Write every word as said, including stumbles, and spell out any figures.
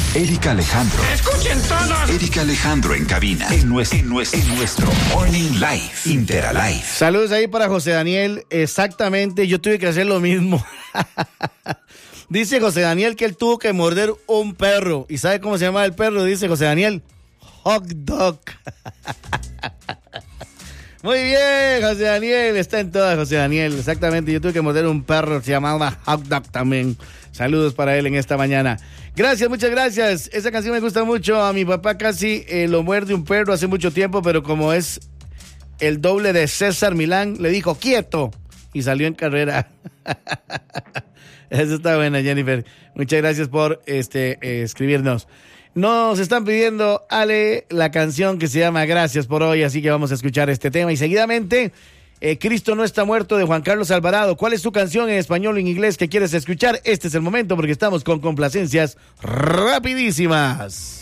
Erika Alejandro. ¡Escuchen todos! Erika Alejandro en cabina. En nuestro, en nuestro, en nuestro Morning Live. Interalive. Saludos ahí para José Daniel. Exactamente, yo tuve que hacer lo mismo. Dice José Daniel que él tuvo que morder un perro. ¿Y sabe cómo se llama el perro? Dice José Daniel. Hot dog. Muy bien, José Daniel. Está en todas, José Daniel. Exactamente, yo tuve que morder un perro. Se llamaba Hot dog también. Saludos para él en esta mañana. Gracias, muchas gracias. Esa canción me gusta mucho. A mi papá casi eh, lo muerde un perro hace mucho tiempo, pero como es el doble de César Milán, le dijo quieto y salió en carrera. Eso está buena, Jennifer. Muchas gracias por este eh, escribirnos. Nos están pidiendo, Ale, la canción que se llama Gracias por hoy, así que vamos a escuchar este tema. Y seguidamente, eh, Cristo no está muerto, de Juan Carlos Alvarado. ¿Cuál es tu canción en español o en inglés que quieres escuchar? Este es el momento porque estamos con complacencias rapidísimas.